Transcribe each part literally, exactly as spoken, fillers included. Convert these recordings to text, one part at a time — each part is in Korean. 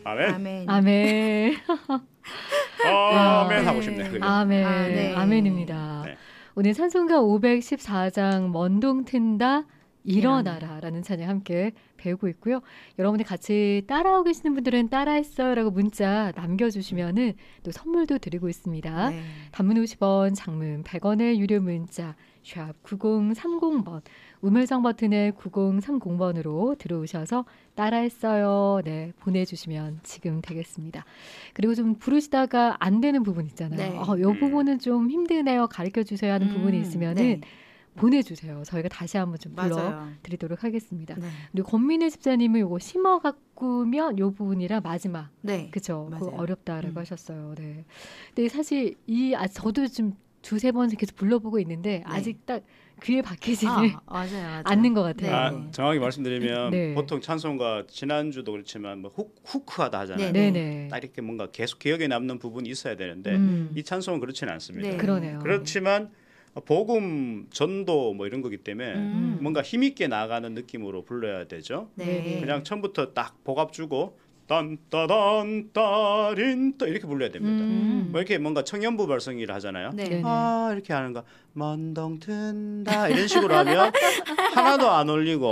아멘. 아멘. 아멘. 아멘 하고 싶네요. 그죠? 아멘. 아, 네. 아멘입니다. 네. 오늘 찬송가 오백십사 장 먼동 튼다 일어나라라는 찬양 함께 배우고 있고요. 여러분이 같이 따라하고 계시는 분들은 따라했어요라고 문자 남겨주시면은 또 선물도 드리고 있습니다. 네. 단문 오십 원, 장문 백 원의 유료 문자 샵 구공삼공 번 우물정 버튼의 구공삼공 번으로 들어오셔서 따라했어요. 네, 보내주시면 지금 되겠습니다. 그리고 좀 부르시다가 안 되는 부분 있잖아요. 네. 어, 이 부분은 좀 힘드네요. 가르쳐주세요 하는 음, 부분이 있으면은 네. 보내주세요. 저희가 다시 한번 좀 맞아요. 불러드리도록 하겠습니다. 네. 그리고 권민혜 집사님은 요거 심어 가꾸면 요 부분이랑 마지막 네. 그쵸? 그거 맞아요. 어렵다라고 음. 하셨어요. 네. 근데 사실 이 아, 저도 좀 두세 번 계속 불러보고 있는데 네. 아직 딱 귀에 박히지는 아, 맞아요, 맞아요. 않는 것 같아요. 아, 네. 정확히 말씀드리면 네. 보통 찬송가 지난주도 그렇지만 뭐 훅, 후크하다 하잖아요. 네. 네네. 딱 이렇게 뭔가 계속 기억에 남는 부분이 있어야 되는데 음, 이 찬송은 그렇지는 않습니다. 네. 그러네요. 그렇지만 복음, 전도 뭐 이런 거기 때문에 음. 뭔가 힘있게 나가는 느낌으로 불러야 되죠. 네. 그냥 처음부터 딱 복압 주고 딴따단 따린 또 이렇게 불러야 됩니다. 음. 뭐 이렇게 뭔가 청년부 발성기를 하잖아요. 네. 네네. 아 이렇게 하는 거 먼동 튼다 이런 식으로 하면 하나도 안 어울리고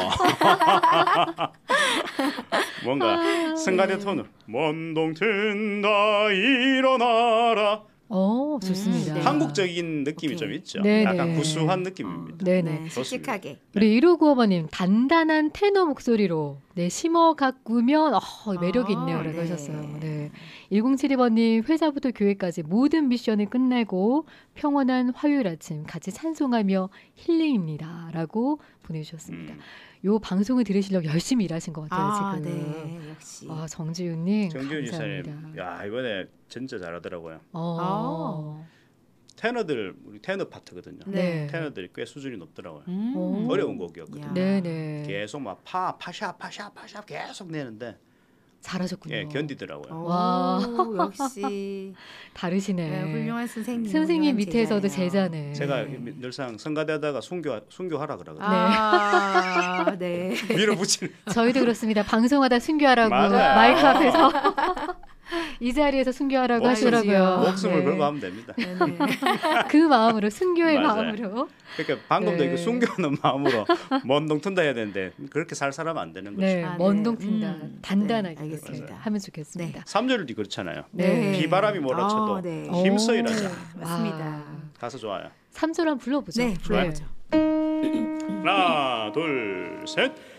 뭔가 성가대 톤으로 먼동 튼다 일어나라 어, 좋습니다. 음, 네. 한국적인 느낌이 오케이. 좀 있죠. 네네. 약간 구수한 느낌입니다. 네네. 네, 씩씩하게. 우리 일오구오 번님 단단한 테너 목소리로 네 심어 가꾸면 어, 매력이 아, 있네요 라고 네. 하셨어요. 네. 일공칠이 번님 회사부터 교회까지 모든 미션을 끝내고 평온한 화요일 아침 같이 찬송하며 힐링입니다 라고 보내주셨습니다. 음. 요 방송을 들으시려고 열심히 일하신 것 같아요. 아, 지금. 네, 역시. 아, 정지윤님 정지훈 감사합니다. 지사님, 야 이번에 진짜 잘하더라고요. 어. 테너들 우리 테너 파트거든요. 네. 테너들이 꽤 수준이 높더라고요. 음. 오. 어려운 곡이었거든요. 야. 네네. 계속 막 파, 파샤, 파샤, 파샤 계속 내는데 잘하셨군요. 예, 견디더라고요. 오, 와. 역시 다르시네. 네, 훌륭한 선생님. 선생님 훌륭한 밑에서도 제자예요. 제자네. 제가 네. 늘상 성가대하다가 순교 순교하라 그러거든요. 아, 네. 밀어붙이는. 저희도 그렇습니다. 방송하다 순교하라고 맞아요. 마이크 앞에서 이 자리에서 순교하라고 목숨, 하시더라고요. 목숨을 네. 걸고 하면 됩니다. 네, 네. 그 마음으로 순교의 맞아요. 마음으로. 그러니까 방금도 네. 이거 순교하는 마음으로 먼동 튼다 해야 되는데 그렇게 살 사람 안 되는 거죠. 네, 아, 네. 먼동 튼다. 음, 단단하게 네, 알겠습니다. 그렇게 하면 좋겠습니다. 삼 절도 그렇잖아요. 네. 비바람이 몰아쳐도 아, 네. 힘써 일하자. 오, 맞습니다. 와. 가서 좋아요. 삼 절 한번 불러보죠. 네, 불러보죠. 하나, 둘, 셋.